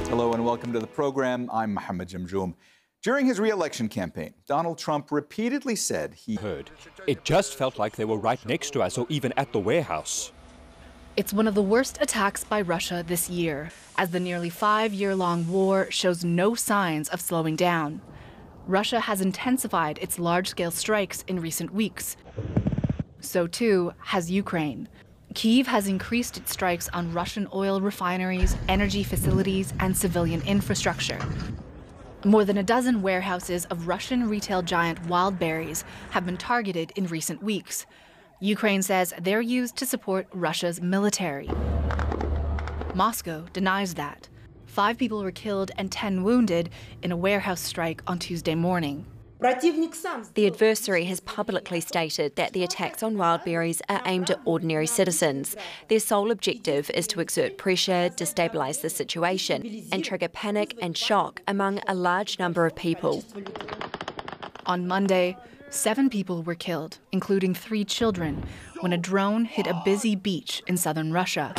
Hello and welcome to the program. I'm Mohammed Jamjoom. During his re-election campaign, Donald Trump repeatedly said he heard. It just felt like they were right next to us or even at the warehouse. It's one of the worst attacks by Russia this year, as the nearly 5-year-long war shows no signs of slowing down. Russia has intensified its large-scale strikes in recent weeks. So too has Ukraine. Kyiv has increased its strikes on Russian oil refineries, energy facilities, and civilian infrastructure. More than a dozen warehouses of Russian retail giant Wildberries have been targeted in recent weeks. Ukraine says they're used to support Russia's military. Moscow denies that. 5 people were killed and 10 wounded in a warehouse strike on Tuesday morning. The adversary has publicly stated that the attacks on Wildberries are aimed at ordinary citizens. Their sole objective is to exert pressure, destabilise the situation, and trigger panic and shock among a large number of people. On Monday, 7 people were killed, including 3 children, when a drone hit a busy beach in southern Russia.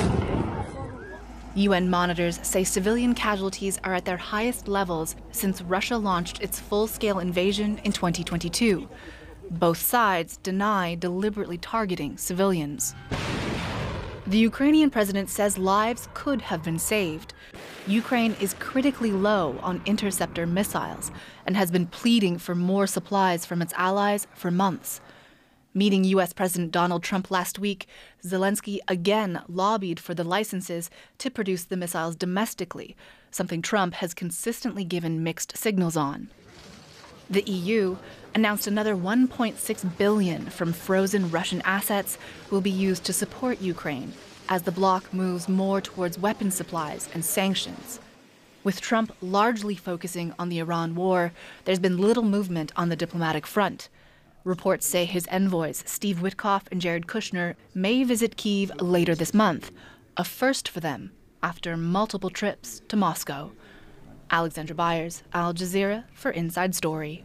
UN monitors say civilian casualties are at their highest levels since Russia launched its full-scale invasion in 2022. Both sides deny deliberately targeting civilians. The Ukrainian president says lives could have been saved. Ukraine is critically low on interceptor missiles and has been pleading for more supplies from its allies for months. Meeting U.S. President Donald Trump last week, Zelensky again lobbied for the licenses to produce the missiles domestically, something Trump has consistently given mixed signals on. The EU announced another $1.6 billion from frozen Russian assets will be used to support Ukraine as the bloc moves more towards weapons supplies and sanctions. With Trump largely focusing on the Iran war, there's been little movement on the diplomatic front. Reports say his envoys, Steve Witkoff and Jared Kushner, may visit Kyiv later this month, a first for them after multiple trips to Moscow. Alexandra Byers, Al Jazeera for Inside Story.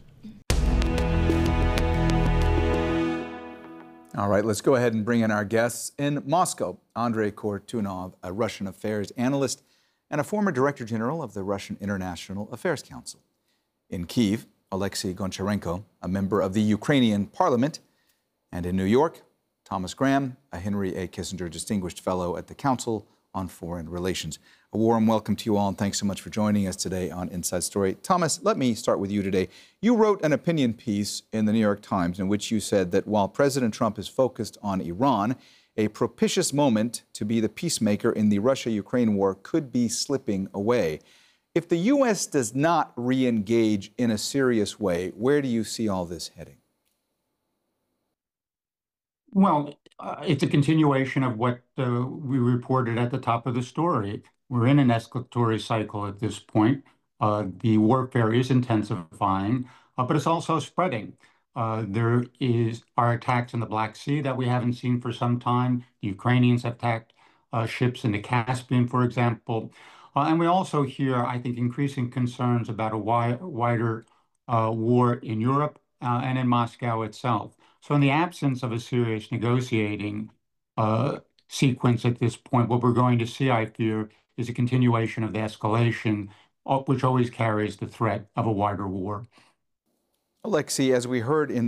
All right, let's go ahead and bring in our guests. In Moscow, Andrei Kortunov, a Russian affairs analyst and a former director general of the Russian International Affairs Council. In Kyiv, Alexei Goncharenko, a member of the Ukrainian parliament. And in New York, Thomas Graham, a Henry A. Kissinger Distinguished Fellow at the Council on Foreign Relations. A warm welcome to you all, and thanks so much for joining us today on Inside Story. Thomas, let me start with you today. You wrote an opinion piece in the New York Times in which you said that while President Trump is focused on Iran, a propitious moment to be the peacemaker in the Russia-Ukraine war could be slipping away. If the U.S. does not re-engage in a serious way, where do you see all this heading? Well, it's a continuation of what we reported at the top of the story. We're in an escalatory cycle at this point. The warfare is intensifying, but it's also spreading. There are attacks in the Black Sea that we haven't seen for some time. The Ukrainians have attacked ships in the Caspian, for example. And we also hear, I think, increasing concerns about a wider war in Europe and in Moscow itself. So in the absence of a serious negotiating sequence at this point, what we're going to see, I fear, is a continuation of the escalation, which always carries the threat of a wider war. Alexei, as we heard in